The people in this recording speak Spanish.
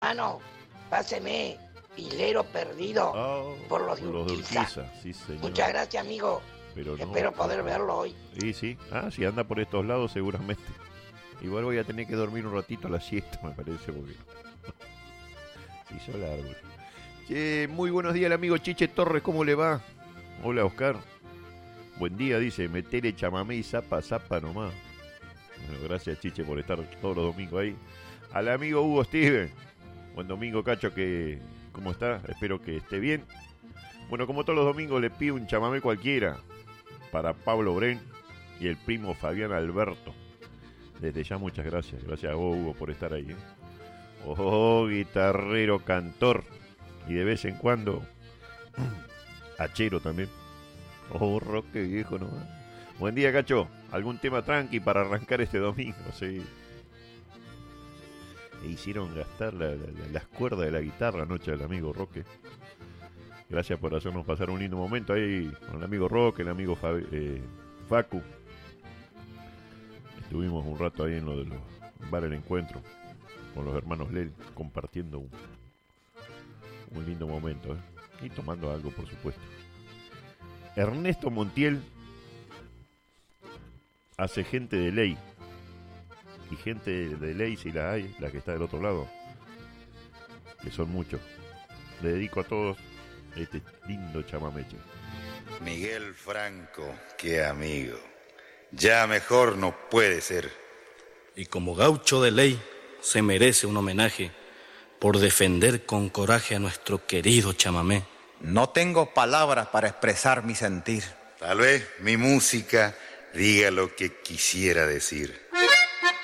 hermano, páseme Hilero Perdido por los de Los de Urquiza. Urquiza, sí, señor. Muchas gracias, amigo. Pero no, Espero poder verlo hoy. Sí. Si anda por estos lados seguramente. Igual voy a tener que dormir un ratito a la siesta, me parece, porque se hizo largo. Che, muy buenos días, el amigo Chiche Torres, ¿cómo le va? Hola, Oscar. Buen día, dice, metele chamamé y zapa nomás. Bueno, gracias, Chiche, por estar todos los domingos ahí. Al amigo Hugo Steven. Buen domingo, Cacho, ¿cómo está? Espero que esté bien. Bueno, como todos los domingos, le pido un chamamé cualquiera para Pablo Bren y el primo Fabián Alberto. Desde ya, muchas gracias. Gracias a vos, Hugo, por estar ahí. Guitarrero, cantor. Y de vez en cuando, hachero también. Roque viejo nomás. Buen día, Cacho. ¿Algún tema tranqui para arrancar este domingo? Sí. E hicieron gastar las cuerdas de la guitarra anoche al amigo Roque. Gracias por hacernos pasar un lindo momento ahí con el amigo Roque, el amigo Facu. Estuvimos un rato ahí en lo de los bar El Encuentro con los hermanos Lel, compartiendo un lindo momento, y tomando algo, por supuesto. Ernesto Montiel hace gente de ley, y gente de ley, si la hay, la que está del otro lado, que son muchos. Le dedico a todos este lindo chamameche. Miguel Franco, qué amigo. Ya mejor no puede ser. Y como gaucho de ley, se merece un homenaje por defender con coraje a nuestro querido chamamé. No tengo palabras para expresar mi sentir. Tal vez mi música diga lo que quisiera decir.